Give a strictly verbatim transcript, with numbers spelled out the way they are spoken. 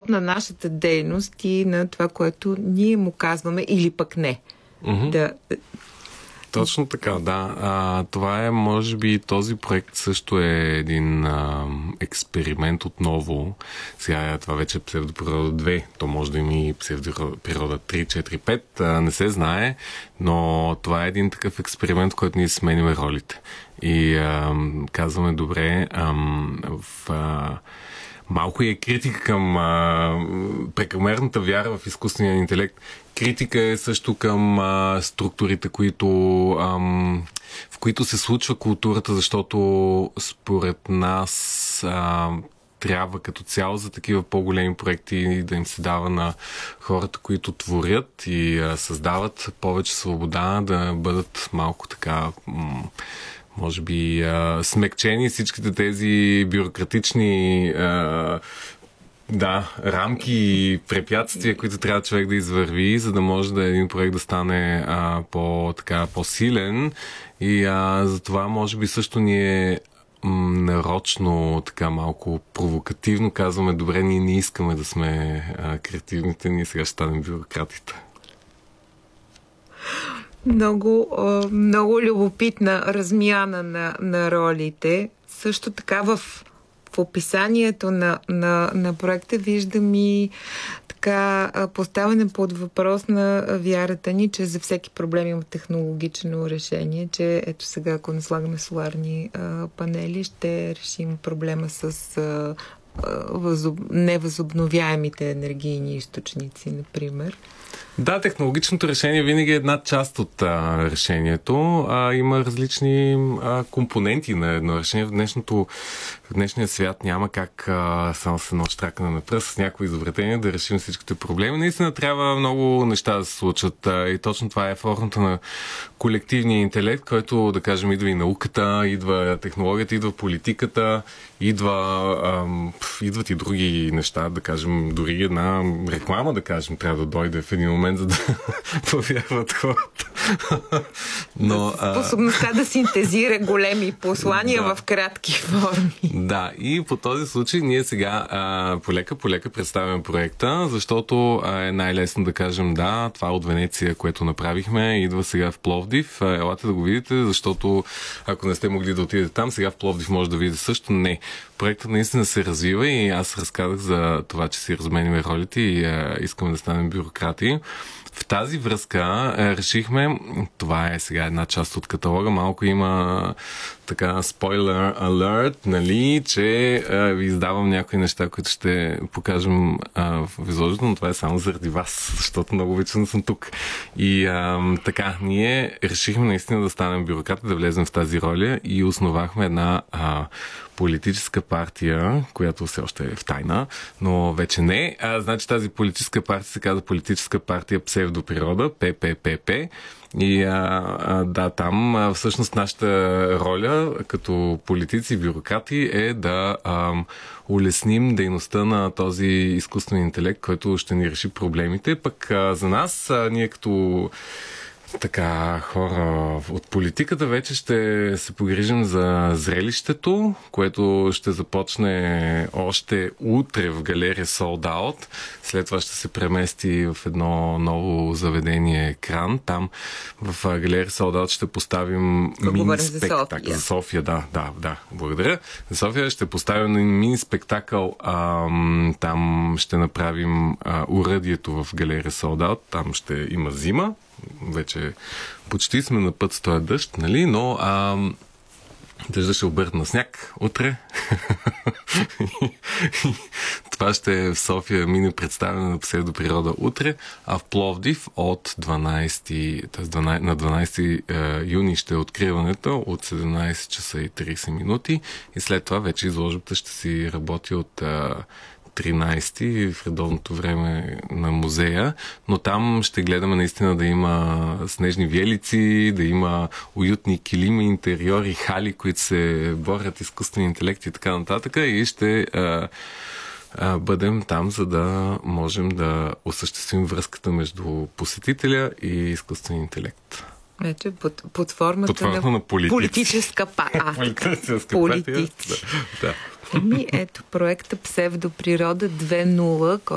на нашата дейност и на това, което ние му казваме или пък не. Mm-hmm. Да. Точно така, да. А, това е, може би, този проект също е един а, експеримент отново. Сега това вече е псевдоприрода две, то може да има и псевдоприрода три, четири, пет, а, не се знае, но това е един такъв експеримент, в който ние сменяме ролите. И а, казваме, добре, а, в... А, малко е критика към а, прекомерната вяра в изкуствения интелект. Критика е също към а, структурите, които, ам, в които се случва културата, защото според нас а, трябва като цяло за такива по-големи проекти да им се дава на хората, които творят и а, създават повече свобода, да бъдат малко така... М- може би а, смекчени всичките тези бюрократични а, да, рамки и препятствия, които трябва човек да извърви, за да може да един проект да стане а, по, така, по-силен. И а, затова може би също ние м, нарочно, така малко провокативно казваме, добре, ние не искаме да сме а, креативните, ние сега ще станем бюрократите. Много, много любопитна размяна на, на ролите. Също така в, в описанието на, на, на проекта виждам и така поставяне под въпрос на вярата ни, че за всеки проблем има технологично решение, че ето сега, ако не слагаме соларни а, панели, ще решим проблема с а, възоб... невъзобновяемите енергийни източници, например. Да, технологичното решение винаги е една част от а, решението. А, има различни а, компоненти на едно решение. В, днешното, в днешния свят няма как а, само с едно чтракане на пръст, с някои изобретения да решим всичките проблеми. Наистина трябва много неща да се случат. А, и точно това е формата на колективния интелект, който, да кажем, идва и науката, идва технологията, идва политиката, идва, ам, идват и други неща, да кажем, дори една реклама, да кажем, трябва да дойде в един момент, за да повярват хората. Но, способността а... да синтезира големи послания да. В кратки форми. Да, и по този случай ние сега а, полека-полека представяме проекта, защото а, е най-лесно да кажем да, това от Венеция, което направихме, идва сега в Пловдив. А, елате да го видите, защото ако не сте могли да отидете там, сега в Пловдив може да видите също. Не. Проектът наистина се развива и аз разказах за това, че си разменяме ролите и а, искаме да станем бюрократи. В тази връзка а, решихме, това е сега една част от каталога, малко има така спойлер алерт, нали, че а, ви издавам някои неща, които ще покажем а, в изложението, но това е само заради вас, защото много обичам да съм тук. И а, така, ние решихме наистина да станем бюрократи, да влезем в тази роля и основахме една а, политическа партия, която все още е в тайна, но вече не. А, значи тази политическа партия се казва Политическа партия Псевдоприрода, П П П П. И а, а, да, там а, всъщност нашата роля като политици и бюрократи е да а, улесним дейността на този изкуствен интелект, който ще ни реши проблемите. Пък а, за нас, а, ние като така, хора от политиката вече ще се погрижим за зрелището, което ще започне още утре в галерия Sold Out. След това ще се премести в едно ново заведение Екран. Там в галерия Sold Out ще поставим мини спектакъл. За, за София, да, да, да. Благодаря. За София ще поставим мини спектакъл. Ам, там ще направим а, уръдието в галерия Sold Out. Там ще има зима. Вече почти сме на път с този дъжд, нали? Но а, дъжда ще обърне на сняг утре. Това ще е в София мини представяне на Псевдоприрода утре, а в Пловдив от дванайсети, на дванайсети юни ще е откриването от седемнайсет часа и трийсет минути и след това вече изложбата ще си работи от тринайсети в редовното време на музея, но там ще гледаме наистина да има снежни виелици, да има уютни килими, интериори, хали, които се борят изкуствен интелект и така нататък и ще а, а, бъдем там, за да можем да осъществим връзката между посетителя и изкуствен интелект. Вече под, под формата под форма на, на политическа партия. Политическа политици. Да, да. Еми, ето проекта Псевдоприрода две нула,